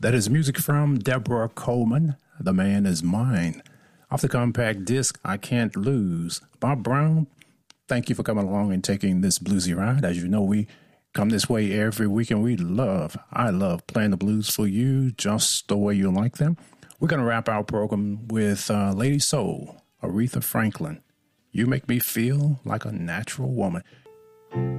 That is music from Deborah Coleman, The Man Is Mine. Off the compact disc, I Can't Lose. Bob Brown, thank you for coming along and taking this bluesy ride. As you know, we come this way every week, and I love playing the blues for you just the way you like them. We're going to wrap our program with Lady Soul, Aretha Franklin. You make me feel like a natural woman.